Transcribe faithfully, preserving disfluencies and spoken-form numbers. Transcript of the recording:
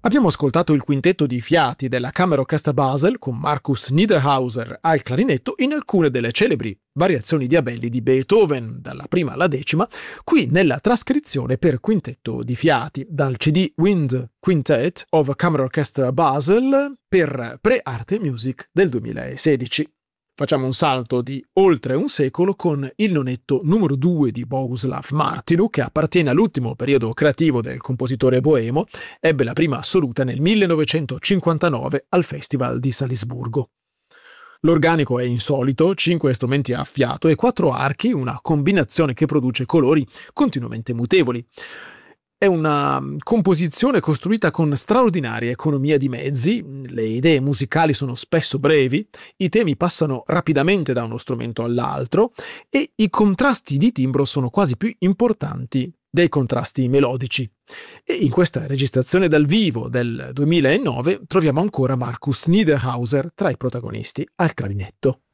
Abbiamo ascoltato il quintetto di fiati della Kammerorchester Basel con Markus Niederhauser al clarinetto in alcune delle celebri variazioni diabelli di Beethoven, dalla prima alla decima, qui nella trascrizione per quintetto di fiati dal C D Wind Quintet of Kammerorchester Basel per Pre-Arte Music del duemilasedici. Facciamo un salto di oltre un secolo con il nonetto numero due di Bohuslav Martinu, che appartiene all'ultimo periodo creativo del compositore boemo, ebbe la prima assoluta nel millenovecentocinquantanove al Festival di Salisburgo. L'organico è insolito, cinque strumenti a fiato e quattro archi, una combinazione che produce colori continuamente mutevoli. È una composizione costruita con straordinaria economia di mezzi, le idee musicali sono spesso brevi, i temi passano rapidamente da uno strumento all'altro e i contrasti di timbro sono quasi più importanti dei contrasti melodici. E in questa registrazione dal vivo del duemilanove troviamo ancora Markus Niederhauser tra i protagonisti al clarinetto.